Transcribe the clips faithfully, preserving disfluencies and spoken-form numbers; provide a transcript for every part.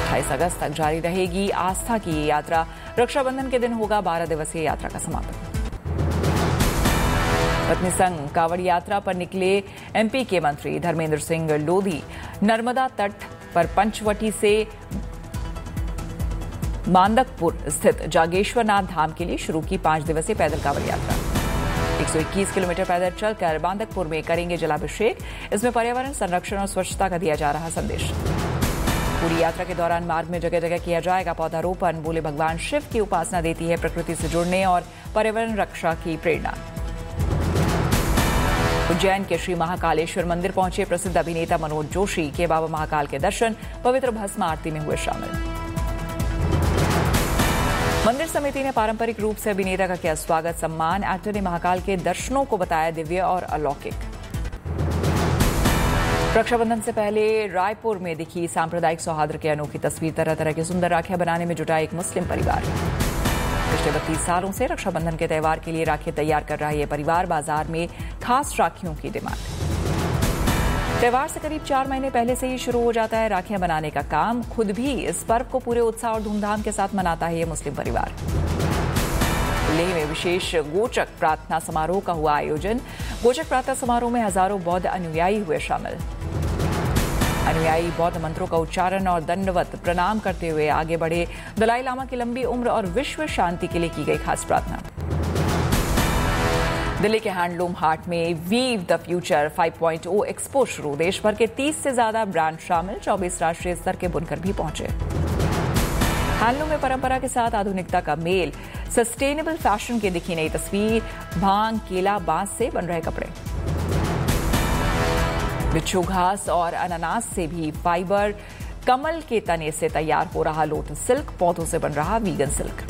अट्ठाईस अगस्त तक जारी रहेगी आस्था की ये यात्रा। रक्षाबंधन के दिन होगा बारह दिवसीय यात्रा का समापन। पत्नी संग कांवड़ यात्रा पर निकले एमपी के मंत्री धर्मेंद्र सिंह लोधी नर्मदा तट पर पंचवटी से मांदकपुर स्थित जागेश्वरनाथ धाम के लिए शुरू की पांच दिवसीय पैदल कांवड़ यात्रा। एक सौ इक्कीस किलोमीटर पैदल चलकर मांदकपुर में करेंगे जलाभिषेक। इसमें पर्यावरण संरक्षण और स्वच्छता का दिया जा रहा संदेश। पूरी यात्रा के दौरान मार्ग में जगह जगह किया जाएगा पौधारोपण। बोले भगवान शिव की उपासना देती है प्रकृति से जुड़ने और पर्यावरण रक्षा की प्रेरणा। उज्जैन के श्री महाकालेश्वर मंदिर पहुंचे प्रसिद्ध अभिनेता मनोज जोशी के बाबा महाकाल के दर्शन, पवित्र भस्म आरती में हुए शामिल। मंदिर समिति ने पारंपरिक रूप से अभिनेता का किया स्वागत सम्मान। एक्टर ने महाकाल के दर्शनों को बताया दिव्य और अलौकिक। रक्षाबंधन से पहले रायपुर में दिखी सांप्रदायिक सौहार्द की अनोखी तस्वीर। तरह तरह की सुंदर राखियां बनाने में जुटा एक मुस्लिम परिवार। पिछले बत्तीस सालों से रक्षाबंधन के त्योहार के लिए राखी तैयार कर रहा है यह परिवार। बाजार में खास राखियों की डिमांड। त्योहार से करीब चार महीने पहले से ही शुरू हो जाता है राखियां बनाने का काम। खुद भी इस पर्व को पूरे उत्साह और धूमधाम के साथ मनाता है यह मुस्लिम परिवार। लेह में विशेष गोचक प्रार्थना समारोह का हुआ आयोजन। गोचक प्रार्थना समारोह में हजारों बौद्ध अनुयायी हुए शामिल। अनुयायी बौद्ध मंत्रों का उच्चारण और दंडवत प्रणाम करते हुए आगे बढ़े। दलाई लामा की लंबी उम्र और विश्व शांति के लिए की गई खास प्रार्थना। दिल्ली के हैंडलूम हाट में weave the future five point O expo शुरू। देश भर के तीस से ज्यादा ब्रांड शामिल। चौबीस राष्ट्रीय स्तर के बुनकर भी पहुंचे। हैंडलूम में परंपरा के साथ आधुनिकता का मेल। सस्टेनेबल फैशन की दिखी नई तस्वीर। भांग, केला, बांस से बन रहे कपड़े। बिच्छू घास और अनानास से भी फाइबर। कमल के तने से तैयार हो रहा लोटस सिल्क। पौधों से बन रहा वीगन सिल्क।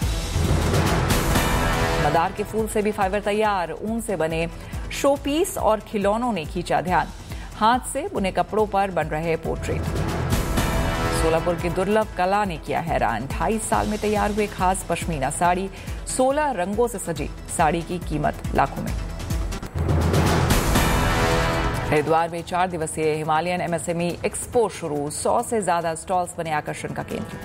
मदार के फूल से भी फाइबर तैयार। ऊन से बने शोपीस और खिलौनों ने खींचा ध्यान। हाथ से बुने कपड़ों पर बन रहे पोर्ट्रेट। सोलापुर की दुर्लभ कला ने किया हैरान। ढाई साल में तैयार हुए खास पश्मीना साड़ी। सोलह रंगों से सजी साड़ी की कीमत लाखों में। हरिद्वार में चार दिवसीय हिमालयन एमएसएमई एक्सपो शुरू। सौ से ज्यादा स्टॉल्स बने आकर्षण का केंद्र।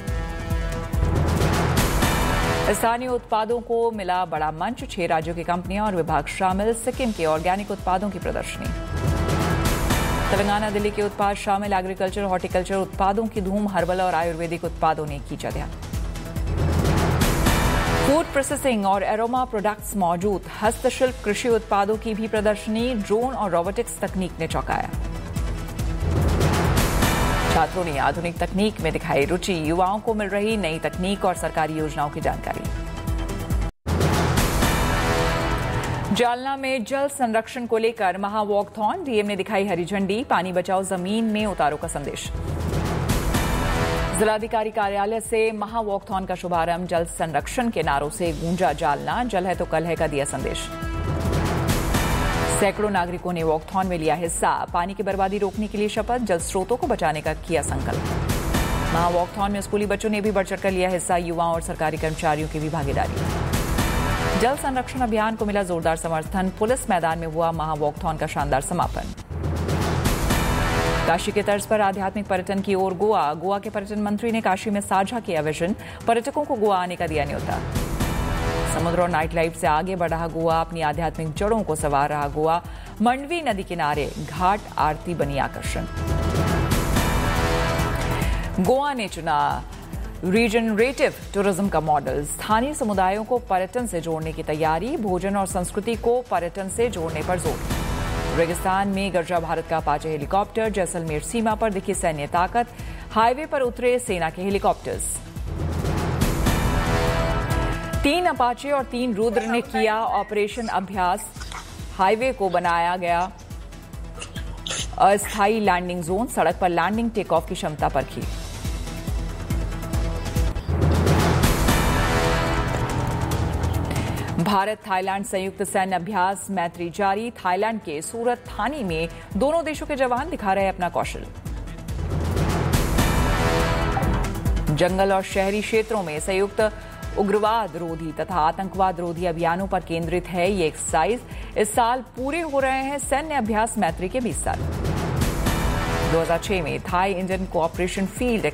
स्थानीय उत्पादों को मिला बड़ा मंच। छह राज्यों की कंपनियां और विभाग शामिल। सिक्किम के ऑर्गेनिक उत्पादों की प्रदर्शनी। तेलंगाना दिल्ली के उत्पाद शामिल। एग्रीकल्चर हॉर्टिकल्चर उत्पादों की धूम। हर्बल और आयुर्वेदिक उत्पादों ने खींचा ध्यान। फूड प्रोसेसिंग और एरोमा प्रोडक्ट्स मौजूद। हस्तशिल्प कृषि उत्पादों की भी प्रदर्शनी। ड्रोन और रोबोटिक्स तकनीक ने चौंकाया। छात्रों ने आधुनिक तकनीक में दिखाई रुचि। युवाओं को मिल रही नई तकनीक और सरकारी योजनाओं की जानकारी। जालना में जल संरक्षण को लेकर महा वॉकथॉन। डीएम ने दिखाई हरी झंडी। पानी बचाओ जमीन में उतारो का संदेश। जिलाधिकारी कार्यालय से महा वॉकथॉन का शुभारंभ। जल संरक्षण के नारों से गूंजा जालना। जल है तो कल है का दिया संदेश। सैकड़ों नागरिकों ने वॉकथॉन में लिया हिस्सा। पानी की बर्बादी रोकने के लिए शपथ। जल स्रोतों को बचाने का किया संकल्प। महा वॉकथॉन में स्कूली बच्चों ने भी बढ़ चढ़कर लिया हिस्सा। युवाओं और सरकारी कर्मचारियों की भी भागीदारी। जल संरक्षण अभियान को मिला जोरदार समर्थन। पुलिस मैदान में हुआ महा वॉकथॉन का शानदार समापन। काशी के तर्ज पर आध्यात्मिक पर्यटन की ओर गोवा। गोवा के पर्यटन मंत्री ने काशी में साझा किया विजन। पर्यटकों को गोवा आने का दिया न्योता। समुद्र और नाइट लाइफ से आगे बढ़ रहा गोवा। अपनी आध्यात्मिक जड़ों को संवार रहा गोवा। मंडवी नदी किनारे घाट आरती बनी आकर्षण। गोवा ने चुना रीजनरेटिव टूरिज्म का मॉडल। स्थानीय समुदायों को पर्यटन से जोड़ने की तैयारी। भोजन और संस्कृति को पर्यटन से जोड़ने पर जोर। रेगिस्तान में गरजा भारत का अपाचे हेलीकॉप्टर। जैसलमेर सीमा पर दिखी सैन्य ताकत। हाईवे पर उतरे सेना के हेलीकॉप्टर्स। तीन अपाचे और तीन रुद्र ने किया ऑपरेशन अभ्यास। हाईवे को बनाया गया अस्थायी लैंडिंग जोन। सड़क पर लैंडिंग टेक ऑफ की क्षमता परखी। भारत थाईलैंड संयुक्त सैन्य अभ्यास मैत्री जारी। थाईलैंड के सूरत थानी में दोनों देशों के जवान दिखा रहे अपना कौशल। जंगल और शहरी क्षेत्रों में संयुक्त उग्रवाद रोधी तथा आतंकवाद रोधी अभियानों पर केंद्रित है ये एक्सरसाइज। इस साल पूरे हो रहे हैं सैन्य अभ्यास मैत्री के बीस साल। दो हज़ार छह में थाई इंडियन कोऑपरेशन फील्ड